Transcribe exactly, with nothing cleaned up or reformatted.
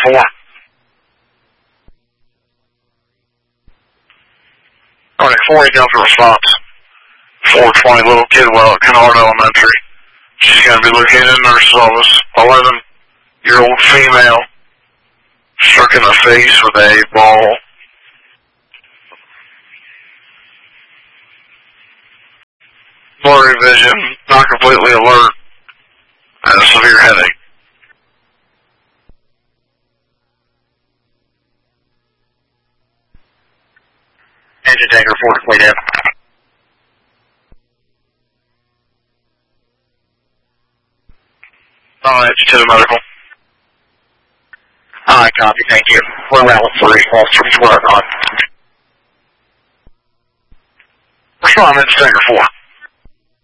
four. Alright, four eight down for response. four twenty Little Kidwell at Kennard Elementary. She's going to be located in nurse's office. eleven-year-old female, struck in the face with a ball. Blurry vision, not completely alert, and a severe headache. Engine tanker four to plate in. Alright, to the medical. Alright, copy, thank you. We're around three, all three, we're on. Respond, engine tanker four.